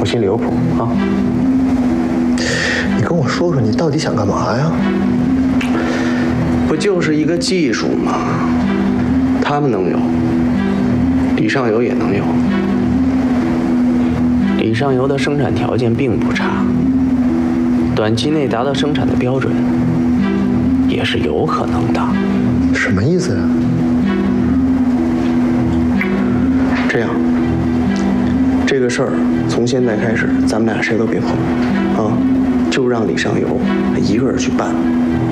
心离谱啊！ 你跟我说说，你到底想干嘛呀？ 不就是一个技术吗？他们能有，李尚游也能有。李尚游的生产条件并不差，短期内达到生产的标准也是有可能的。 什么意思呀？ 这样，这个事儿从现在开始，咱们俩谁都别碰，啊，就让李尚游一个人去办。